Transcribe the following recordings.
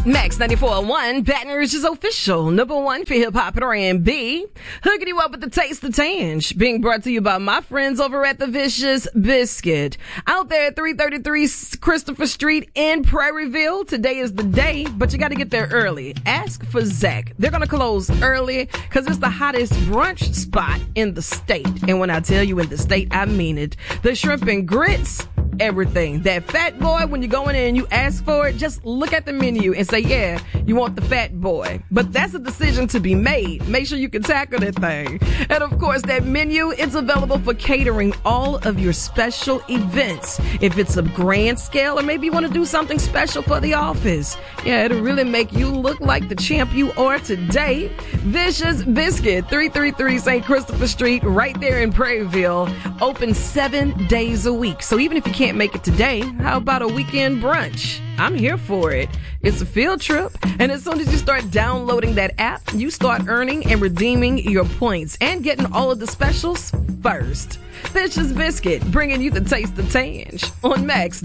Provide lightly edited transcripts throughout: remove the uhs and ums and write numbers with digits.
Max 94.1, Baton Rouge's official number one for hip-hop and R&B. Hooking you up with the taste of Tange. Being brought to you by my friends over at the Vicious Biscuit. Out there at 333 Christopher Street in Prairieville. Today is the day, but you got to get there early. Ask for Zach. They're going to close early because it's the hottest brunch spot in the state. And when I tell you in the state, I mean it. The shrimp and grits, everything. That Fat Boy, when you go in there and you ask for it, just look at the menu and say, yeah, you want the Fat Boy. But that's a decision to be made. Make sure you can tackle that thing. And of course, that menu is available for catering all of your special events. If it's a grand scale or maybe you want to do something special for the office. Yeah, it'll really make you look like the champ you are today. Vicious Biscuit, 333 St. Christopher Street, right there in Prairieville. Open 7 days a week. So even if you can't make it today, how about a weekend brunch? I'm here for it. It's a field trip, and as soon as you start downloading that app, you start earning and redeeming your points and getting all of the specials first. Vicious Biscuit, bringing you the taste of Tange on Max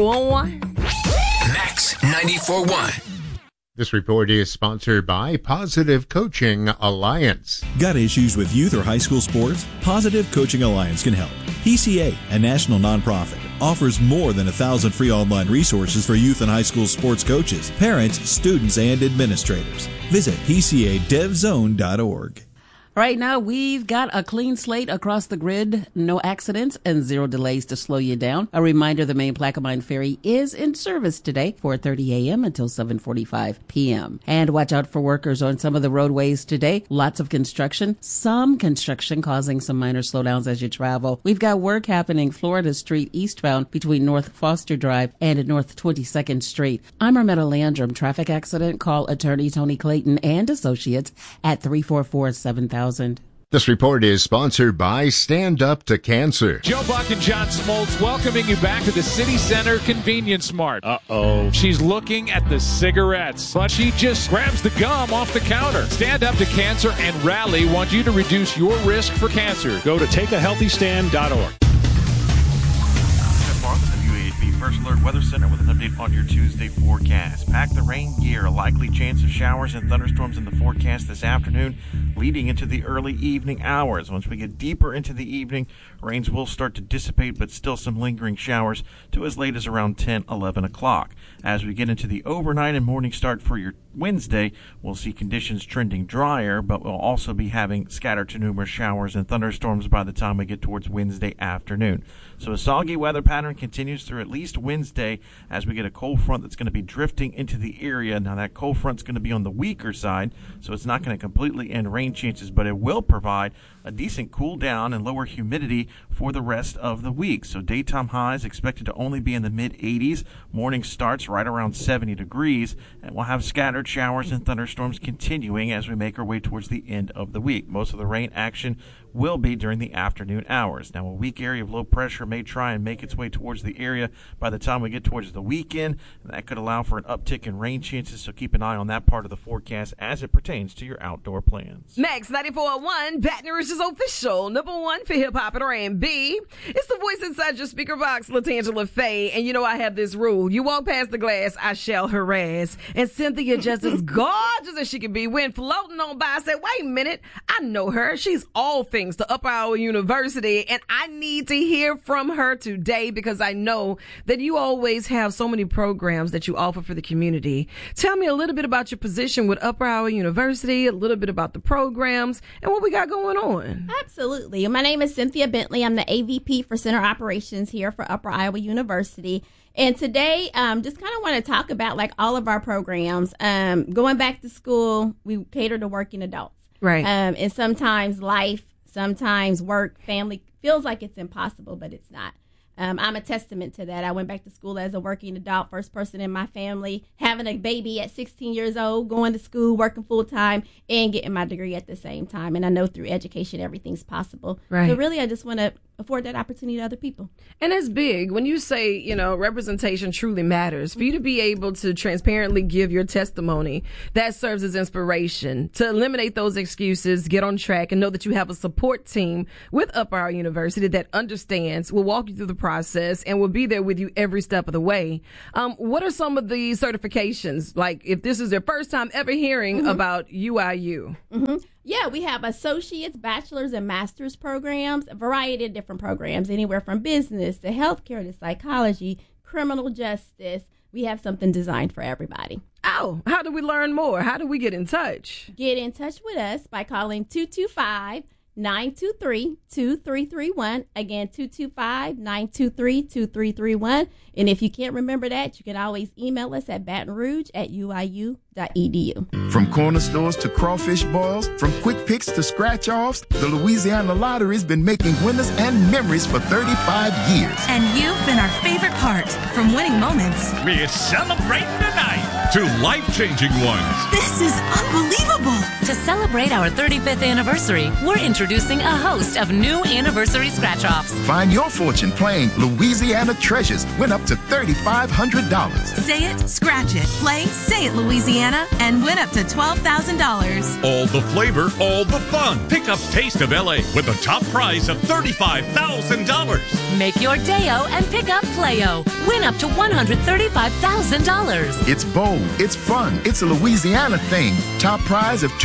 94.1. Max 94.1. This report is sponsored by Positive Coaching Alliance. Got issues with youth or high school sports? Positive Coaching Alliance can help. PCA, a national nonprofit, offers more than 1,000 free online resources for youth and high school sports coaches, parents, students, and administrators. Visit PCADevZone.org. Right now, we've got a clean slate across the grid, no accidents and zero delays to slow you down. A reminder, the main Plaquemine Ferry is in service today, 4:30 a.m. until 7:45 p.m. And watch out for workers on some of the roadways today. Lots of construction, some construction causing some minor slowdowns as you travel. We've got work happening Florida Street eastbound between North Foster Drive and North 22nd Street. I'm Armetta Landrum. Traffic accident, call attorney Tony Clayton and Associates at 344-7000. This report is sponsored by Stand Up to Cancer. Joe Buck and John Smoltz welcoming you back to the City Center Convenience Mart. Uh-oh. She's looking at the cigarettes, but she just grabs the gum off the counter. Stand Up to Cancer and Rally want you to reduce your risk for cancer. Go to takeahealthystand.org. First Alert Weather Center with an update on your Tuesday forecast. Pack the rain gear. A likely chance of showers and thunderstorms in the forecast this afternoon, leading into the early evening hours. Once we get deeper into the evening, rains will start to dissipate, but still some lingering showers to as late as around 10, 11 o'clock. As we get into the overnight and morning start for your Wednesday, we'll see conditions trending drier, but we'll also be having scattered to numerous showers and thunderstorms by the time we get towards Wednesday afternoon. So a soggy weather pattern continues through at least Wednesday as we get a cold front that's going to be drifting into the area. Now that cold front's going to be on the weaker side, so it's not going to completely end rain chances, but it will provide a decent cool down and lower humidity for the rest of the week. So daytime highs expected to only be in the mid-80s. Morning starts right around 70 degrees, and we'll have scattered showers and thunderstorms continuing as we make our way towards the end of the week. Most of the rain action will be during the afternoon hours. Now, a weak area of low pressure may try and make its way towards the area by the time we get towards the weekend, and that could allow for an uptick in rain chances, so keep an eye on that part of the forecast as it pertains to your outdoor plans. Max 94.1, Baton Rouge's official number one for hip-hop and R&B. It's the voice inside your speaker box, LaTangela Faye, and you know I have this rule. You walk past the glass, I shall harass. And Cynthia, just as gorgeous as she can be, went floating on by. I said, wait a minute, I know her. She's all things to Upper Iowa University, and I need to hear from her today because I know that you always have so many programs that you offer for the community. Tell me a little bit about your position with Upper Iowa University, a little bit about the programs, and what we got going on. Absolutely. My name is Cynthia Bentley. I'm the AVP for Center Operations here for Upper Iowa University. And today, just kind of want to talk about like all of our programs. Going back to school, we cater to working adults. Right. And sometimes life, sometimes work, family feels like it's impossible, but it's not. I'm a testament to that. I went back to school as a working adult, first person in my family, having a baby at 16 years old, going to school, working full time, and getting my degree at the same time. And I know through education, everything's possible. Right. So really, I just want to afford that opportunity to other people. And it's big. When you say, representation truly matters, for you to be able to transparently give your testimony, that serves as inspiration to eliminate those excuses, get on track, and know that you have a support team with Upper Our University that understands, will walk you through the process, and will be there with you every step of the way. What are some of the certifications? Like, if this is their first time ever hearing about UIU? Yeah, we have associates, bachelor's, and master's programs, a variety of different programs, anywhere from business to healthcare to psychology, criminal justice. We have something designed for everybody. Oh, how do we learn more? How do we get in touch? Get in touch with us by calling 225-923-2331. Again, 225-923-2331. And if you can't remember that, you can always email us at batonrouge@uiu.edu. From corner stores to crawfish boils, from quick picks to scratch-offs, the Louisiana Lottery's been making winners and memories for 35 years. And you've been our favorite part. From winning moments, we're celebrating tonight, to life-changing ones. This is unbelievable. To celebrate our 35th anniversary, we're introducing a host of new anniversary scratch-offs. Find your fortune playing Louisiana Treasures. Win up to $3,500. Say it, scratch it. Play Say It Louisiana and win up to $12,000. All the flavor, all the fun. Pick up Taste of LA with a top prize of $35,000. Make your day-o and pick up Play-o. Win up to $135,000. It's bold, it's fun, it's a Louisiana thing. Top prize of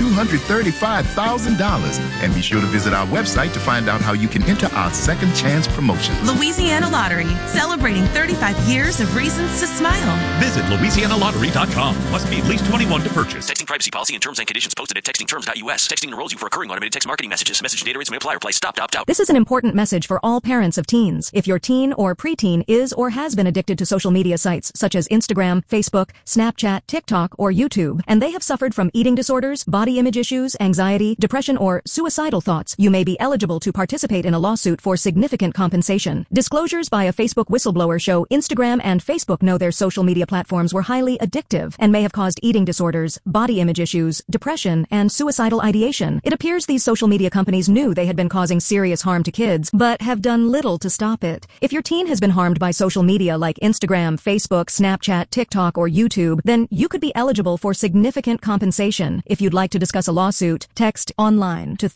$235,000. And be sure to visit our website to find out how you can enter our second chance promotions. Louisiana Lottery, celebrating 35 years of reasons to smile. Visit LouisianaLottery.com. Must be at least 21 to purchase. Texting privacy policy and terms and conditions posted at textingterms.us. Texting enrolls you for recurring automated text marketing messages. Message data rates may apply. Reply stop, opt out. This is an important message for all parents of teens. If your teen or preteen is or has been addicted to social media sites such as Instagram, Facebook, Snapchat, TikTok, or YouTube, and they have suffered from eating disorders, body image issues, anxiety, depression, or suicidal thoughts, you may be eligible to participate in a lawsuit for significant compensation. Disclosures by a Facebook whistleblower show Instagram and Facebook know their social media platforms were highly addictive and may have caused eating disorders, body image issues, depression, and suicidal ideation. It appears these social media companies knew they had been causing serious harm to kids, but have done little to stop it. If your teen has been harmed by social media like Instagram, Facebook, Snapchat, TikTok, or YouTube, then you could be eligible for significant compensation. If you'd like to discuss a lawsuit, text online to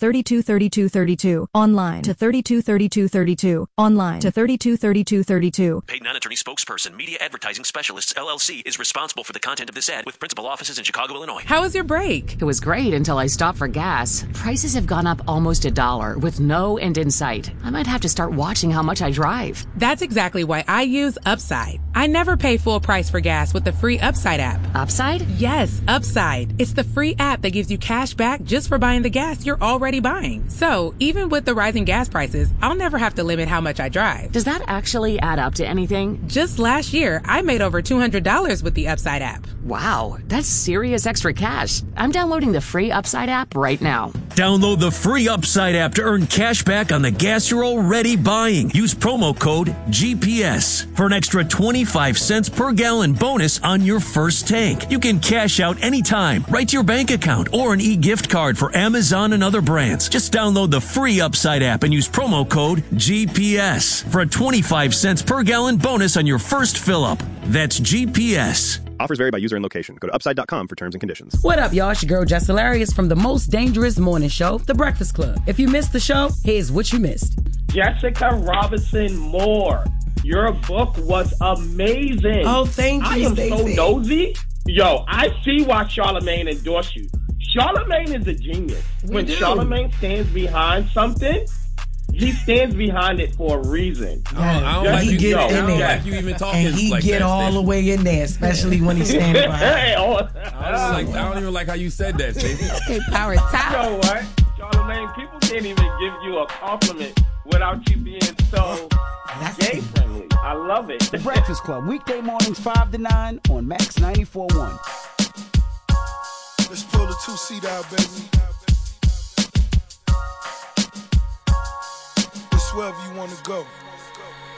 323232, online to 323232, online to 323232. Paid non-attorney spokesperson, Media Advertising Specialists, LLC, is responsible for the content of this ad with principal offices in Chicago, Illinois. How was your break? It was great until I stopped for gas. Prices have gone up almost $1 with no end in sight. I might have to start watching how much I drive. That's exactly why I use Upside. I never pay full price for gas with the free Upside app. Upside? Yes, Upside. It's the free app that gives you cash back just for buying the gas you're already buying. So even with the rising gas prices, I'll never have to limit how much I drive. Does that actually add up to anything? Just last year, I made over $200 with the Upside app. Wow, that's serious extra cash. I'm downloading the free Upside app right now. Download the free Upside app to earn cash back on the gas you're already buying. Use promo code GPS for an extra 25 cents per gallon bonus on your first tank. You can cash out anytime, right to your bank account, or an e-gift card for Amazon and other brands. Just download the free Upside app and use promo code GPS for a 25 cents per gallon bonus on your first fill-up. That's GPS. Offers vary by user and location. Go to upside.com for terms and conditions. What up, y'all? It's your girl, Jess Hilarious from the most dangerous morning show, The Breakfast Club. If you missed the show, here's what you missed. Jessica Robinson Moore, your book was amazing. Oh, thank you, I am Stacey. so nosy. Yo, I see why Charlamagne endorsed you. Charlamagne is a genius. When Charlamagne stands behind something, he stands behind it for a reason. I don't like you even talking and he like get that, all the way in there, especially when he's standing behind. I don't even like how you said that, Stacey. Okay, power top. You know what, Charlamagne, people can't even give you a compliment without you being so gay friendly. I love it. The Breakfast Club, weekday mornings 5 to 9 on Max 94.1. Let's pull the 2-seat out, baby. It's wherever you want to go.